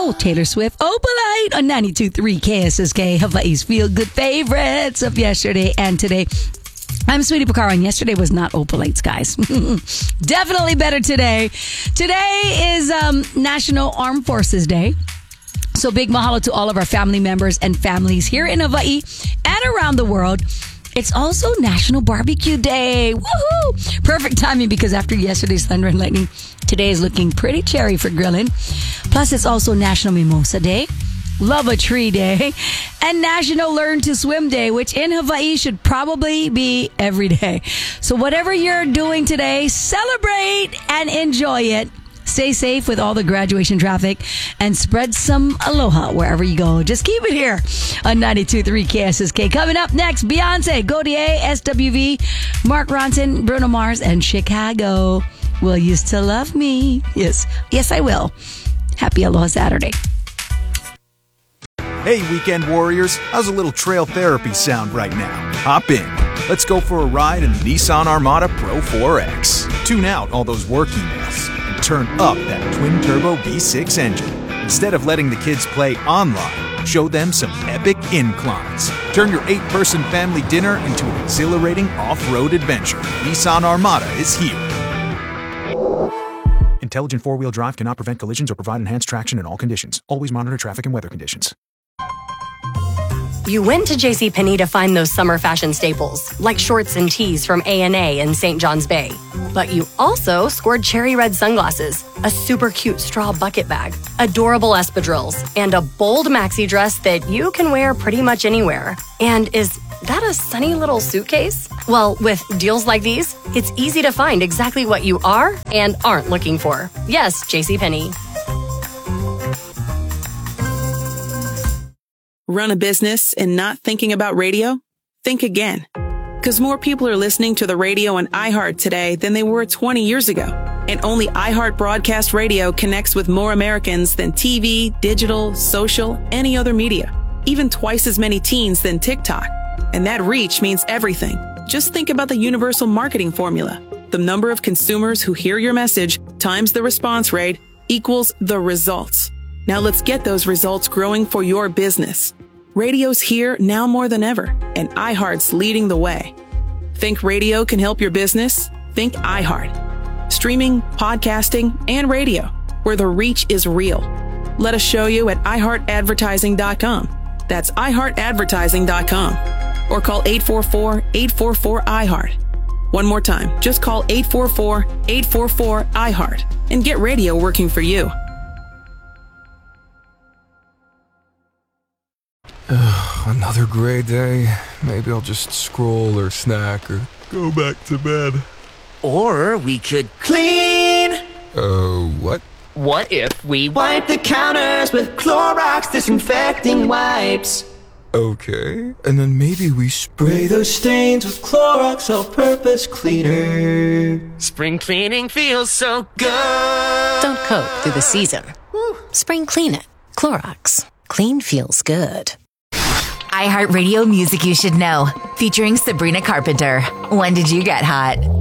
Go, Taylor Swift, Opalite on 92.3 KSSK, Hawaii's feel-good favorites of yesterday and today. I'm Sweetie Picaro, and yesterday was not Opalites, guys. Definitely better today. Today is National Armed Forces Day. So big mahalo to all of our family members and families here in Hawaii and around the world. It's also National Barbecue Day. Woohoo! Perfect timing because after yesterday's thunder and lightning, today is looking pretty cherry for grilling. Plus, it's also National Mimosa Day, Love a Tree Day, and National Learn to Swim Day, which in Hawaii should probably be every day. So whatever you're doing today, celebrate and enjoy it. Stay safe with all the graduation traffic and spread some aloha wherever you go. Just keep it here on 92.3 KSSK. Coming up next, Beyonce, Godier, SWV, Mark Ronson, Bruno Mars, and Chicago. Will you still love me? Yes, I will. Happy Aloha Saturday. Hey, weekend warriors. How's a little trail therapy sound right now? Hop in. Let's go for a ride in the Nissan Armada Pro 4X. Tune out all those work emails and turn up that twin-turbo V6 engine. Instead of letting the kids play online, show them some epic inclines. Turn your 8-person family dinner into an exhilarating off-road adventure. Nissan Armada is here. Intelligent four-wheel drive cannot prevent collisions or provide enhanced traction in all conditions. Always monitor traffic and weather conditions. You went to JCPenney to find those summer fashion staples, like shorts and tees from A&A in St. John's Bay. But you also scored cherry red sunglasses, a super cute straw bucket bag, adorable espadrilles, and a bold maxi dress that you can wear pretty much anywhere. And is that a sunny little suitcase? Well, with deals like these, it's easy to find exactly what you are and aren't looking for. Yes, JCPenney. Run a business and not thinking about radio? Think again. Because more people are listening to the radio on iHeart today than they were 20 years ago. And only iHeart Broadcast Radio connects with more Americans than TV, digital, social, any other media. Even twice as many teens than TikTok. And that reach means everything. Just think about the universal marketing formula. The number of consumers who hear your message times the response rate equals the results. Now let's get those results growing for your business. Radio's here now more than ever, and iHeart's leading the way. Think radio can help your business? Think iHeart. Streaming, podcasting, and radio, where the reach is real. Let us show you at iHeartAdvertising.com. That's iHeartAdvertising.com. Or call 844-844-iHeart. One more time, just call 844-844-iHeart and get radio working for you. Another gray day. Maybe I'll just scroll or snack or go back to bed. Or we could clean. What? What if we wipe the counters with Clorox disinfecting wipes? Okay. And then maybe we spray those stains with Clorox all-purpose cleaner. Spring cleaning feels so good. Don't coat through the season. Spring clean it. Clorox. Clean feels good. iHeartRadio Music You Should Know, featuring Sabrina Carpenter. When did you get hot?